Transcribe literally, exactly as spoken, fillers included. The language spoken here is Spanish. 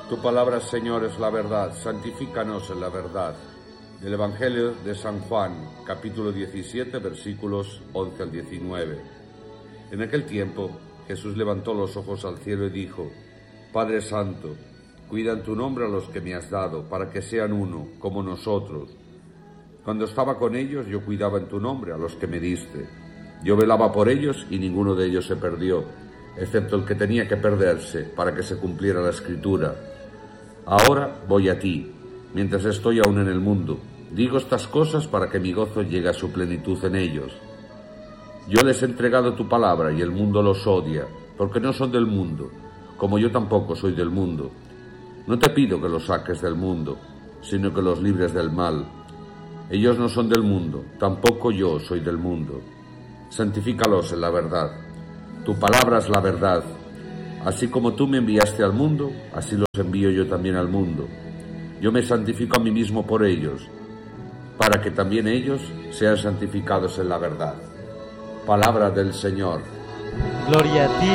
Tu palabra, Señor, es la verdad. Santifícanos en la verdad. Del Evangelio de San Juan, capítulo diecisiete, versículos once al diecinueve. En aquel tiempo, Jesús levantó los ojos al cielo y dijo: Padre Santo, cuida en tu nombre a los que me has dado, para que sean uno, como nosotros. Cuando estaba con ellos, yo cuidaba en tu nombre a los que me diste. Yo velaba por ellos y ninguno de ellos se perdió, excepto el que tenía que perderse, para que se cumpliera la Escritura. Ahora voy a ti, mientras estoy aún en el mundo. Digo estas cosas para que mi gozo llegue a su plenitud en ellos. Yo les he entregado tu palabra y el mundo los odia, porque no son del mundo, como yo tampoco soy del mundo. No te pido que los saques del mundo, sino que los libres del mal. Ellos no son del mundo, tampoco yo soy del mundo. Santifícalos en la verdad. Tu palabra es la verdad. Así como tú me enviaste al mundo, así los envío yo también al mundo. Yo me santifico a mí mismo por ellos, para que también ellos sean santificados en la verdad. Palabra del Señor. Gloria a ti,